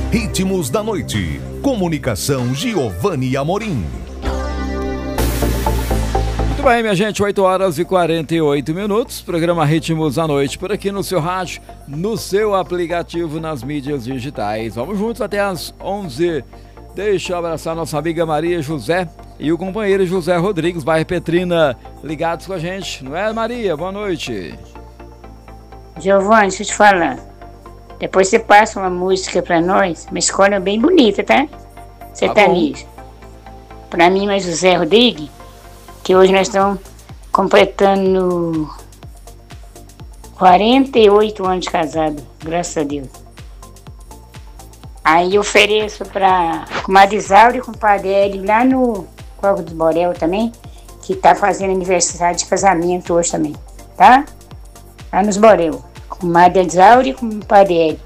Ritmos da Noite. Comunicação Giovanni Amorim. Muito bem, minha gente, 8 horas e 48 minutos. Programa Ritmos da Noite por aqui no seu rádio, no seu aplicativo, nas mídias digitais. Vamos juntos até as 11. Deixa eu abraçar nossa amiga Maria José e o companheiro José Rodrigues, bairro Petrina, ligados com a gente. Não é, Maria? Boa noite. Giovanni, deixa eu te falar. Depois você passa uma música pra nós, uma escola bem bonita, tá? Sertaneja. Pra mim, mas José Rodrigues, que hoje nós estamos completando 48 anos de casado, graças a Deus. Aí eu ofereço pra comadre Isaura e compadre Hélio lá no Corvo dos Borel também, que tá fazendo aniversário de casamento hoje também, tá? Lá nos Borel. Comadre Isaura e compadre Hélio.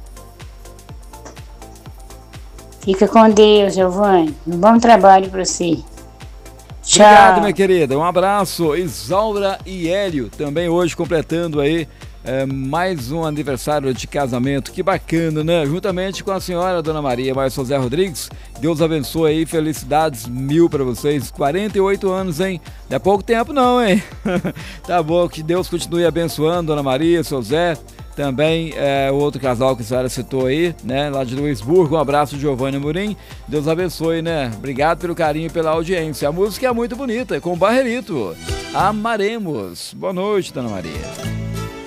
Fica com Deus, Giovanni. Um bom trabalho pra você. Tchau. Obrigado, minha querida. Um abraço. Isaura e Hélio também hoje completando aí mais um aniversário de casamento. Que bacana, né? Juntamente com a senhora, Dona Maria Maria José Rodrigues. Deus abençoe aí, felicidades mil pra vocês. 48 anos, hein? Não é pouco tempo não, hein? Tá bom, que Deus continue abençoando, Dona Maria, seu Zé. Também o outro casal que a senhora citou aí, né? Lá de Luisburgo. Um abraço, Giovanni Amorim. Deus abençoe, né? Obrigado pelo carinho e pela audiência. A música é muito bonita, com o Barrerito. Amaremos. Boa noite, Dona Maria.